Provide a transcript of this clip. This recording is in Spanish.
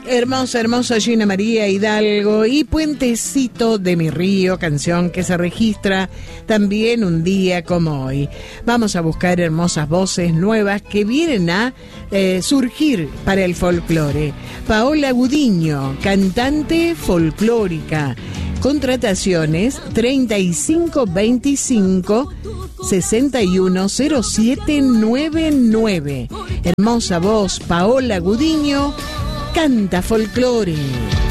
Hermosa, hermosa Gina María Hidalgo y Puentecito de mi río, canción que se registra también un día como hoy. Vamos a buscar hermosas voces nuevas que vienen a surgir para el folclore. Paola Gudiño, cantante folclórica. Contrataciones 3525 610799. Hermosa voz, Paola Gudiño, canta folclore.